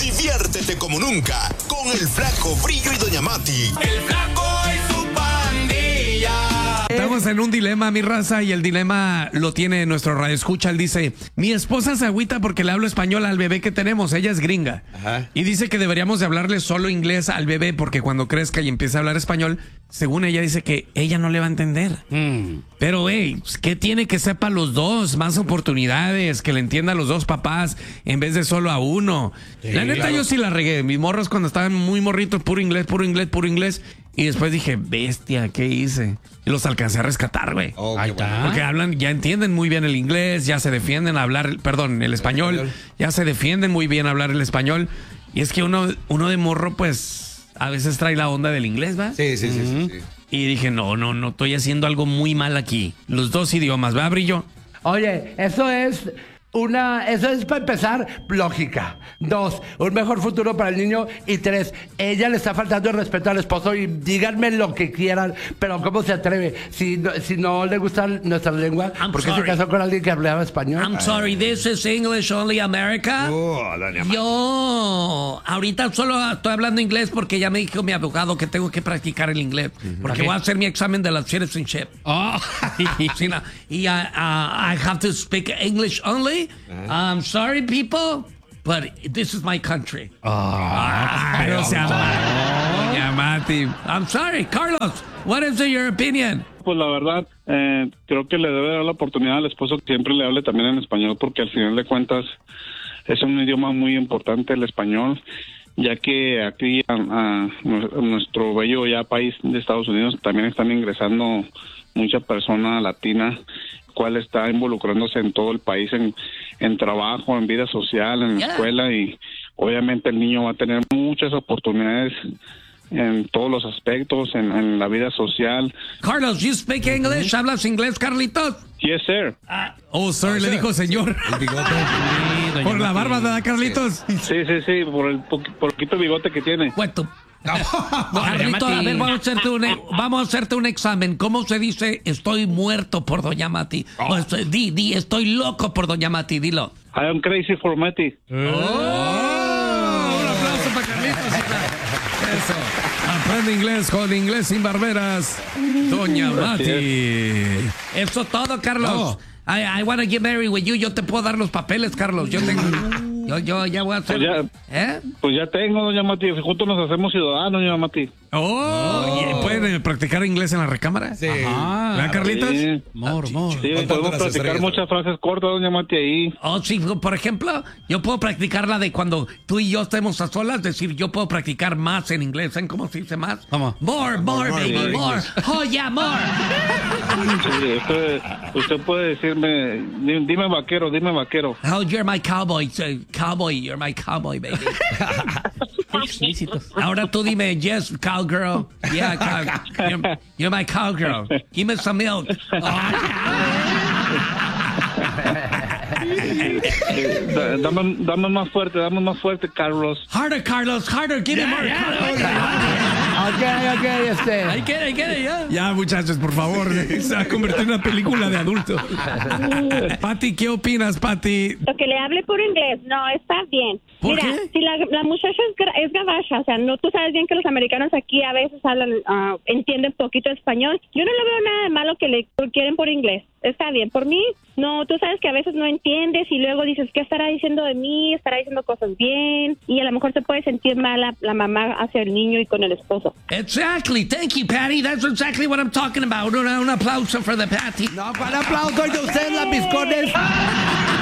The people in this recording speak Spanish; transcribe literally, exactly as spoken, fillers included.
Diviértete como nunca con el Flaco, Brillo y Doña Mati. El Flaco y su pandilla. Estamos en un dilema, mi raza, y el dilema lo tiene nuestro radioescucha. Él dice, mi esposa se agüita porque le hablo español al bebé que tenemos, ella es gringa. Ajá. Y dice que deberíamos de hablarle solo inglés al bebé porque cuando crezca y empiece a hablar español, según ella dice que ella no le va a entender. Mm. Pero, hey, ¿qué tiene que sepa los dos? Más oportunidades, que le entienda a los dos papás en vez de solo a uno. Sí, la neta, claro. Yo sí la regué. Mis morros cuando estaban muy morritos, puro inglés, puro inglés, puro inglés. Y después dije, bestia, ¿qué hice? Y los alcancé a rescatar, güey. Oh, ahí está. Porque hablan, ya entienden muy bien el inglés, ya se defienden a hablar, perdón, el español, el español. Ya se defienden muy bien a hablar el español. Y es que uno, uno de morro, pues, a veces trae la onda del inglés, ¿va? Sí, sí, uh-huh. sí, sí, sí. Y dije, no, no, no, estoy haciendo algo muy mal aquí. Los dos idiomas, ¿va, Brillo? Oye, eso es... Una, eso es para empezar, lógica. Dos, un mejor futuro para el niño. Y tres, ella le está faltando el respeto al esposo. Y díganme lo que quieran, pero ¿cómo se atreve? Si no, si no le gusta nuestra lengua, I'm ¿por qué sorry. se casó con alguien que hablaba español? I'm sorry, this is English only America. Oh, Yo ahorita solo estoy hablando inglés porque ya me dijo mi abogado que tengo que practicar el inglés. Porque Okay. voy a hacer mi examen de la citizenship. Oh. Sí, no. Y uh, uh, I have to speak English only. Uh-huh. I'm sorry, people, but this is my country. Oh, ah, pero se ama. Doña Mati. I'm sorry, Carlos. What is your opinion? Pues la verdad, eh, creo que le debe dar la oportunidad al esposo que siempre le hable también en español, porque al final de cuentas es un idioma muy importante el español, ya que aquí a, a nuestro bello ya país de Estados Unidos también están ingresando mucha persona latina, cual está involucrándose en todo el país, en, en trabajo, en vida social, en yeah. escuela, y obviamente el niño va a tener muchas oportunidades en todos los aspectos, en, en la vida social. Carlos, you speak English? ¿Mm-hmm? ¿Hablas inglés, Carlitos? Yes, sir. Ah, oh, sir, oh, le sir. dijo señor. El bigote. Sí, por la barba, ¿verdad, Carlitos? Sí, sí, sí, por el po poquito bigote que tiene. Bueno, no, Carlitos, a ver, vamos a, hacerte un, vamos a hacerte un examen. ¿Cómo se dice estoy muerto por Doña Mati? Oh. Estoy, di, di, estoy loco por Doña Mati, dilo. I am crazy for Mati. Oh. Oh. Un aplauso para Carlitos. Eso. Aprende inglés con Inglés Sin Barberas. Doña Mati. Eso todo, Carlos. Oh. I, I want to get married with you. Yo te puedo dar los papeles, Carlos. Yo tengo... Yo, yo ya voy a hacer... Pues ya, ¿Eh? pues ya tengo, Doña Mati. Juntos nos hacemos ciudadanos, Doña Mati. Oh, oh. ¿Pueden practicar inglés en la recámara? Sí. Ajá. ¿Verdad, Carlitos? Sí. More, more. Sí, podemos practicar muchas frases cortas, Doña Mati, ahí. Oh, sí, por ejemplo, yo puedo practicar la de cuando tú y yo estemos a solas, decir, yo puedo practicar más en inglés. ¿Saben cómo se dice más? ¿Cómo? More, more, more baby, more. more. Oh, yeah, more. Sí, usted, usted puede decirme, dime vaquero, dime vaquero. Oh, you're my cowboy, cowboy, you're my cowboy, baby. Ahora tú dime, yes, cowgirl. Yeah, cow, you're, you're my cowgirl. Give me some milk. Oh. dame, dame más fuerte, dame más fuerte, Carlos. Harder, Carlos, harder, give me more. Ok, ok, este. I get it, I get it, yeah. Ya, muchachos, por favor, se va a convertir en una película de adultos. Pati, ¿qué opinas, Pati? Lo que le hable por inglés, no, está bien. ¿Por Mira, qué? si la, la muchacha es, es gabacha, o sea, no, tú sabes bien que los americanos aquí a veces hablan, uh, entienden poquito español. Yo no le veo nada de malo que le quieren por inglés. Está bien, por mí, no, tú sabes que a veces no entiendes y luego dices, ¿qué estará diciendo de mí? Estará diciendo cosas bien y a lo mejor se puede sentir mal la, la mamá hacia el niño y con el esposo. Exactly, thank you, Patty. That's exactly what I'm talking about. Un, un aplauso for the Patty. No, ¿cuál aplauso? Oye, ustedes las biscones.